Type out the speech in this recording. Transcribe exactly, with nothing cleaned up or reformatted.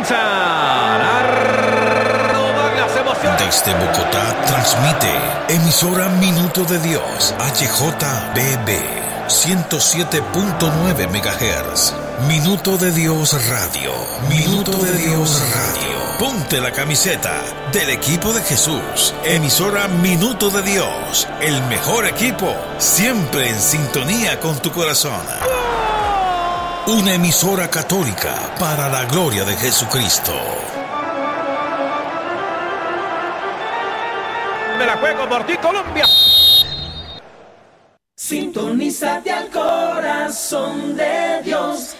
comienzan a robar las emociones. Desde Bogotá transmite emisora Minuto de Dios, H J B B, ciento siete punto nueve megahertz. Minuto de Dios Radio. Minuto de Dios Radio. Ponte la camiseta del equipo de Jesús. Emisora Minuto de Dios. El mejor equipo, siempre en sintonía con tu corazón. Una emisora católica para la gloria de Jesucristo. Me la juego por ti, Colombia. Sintonízate al corazón de Dios.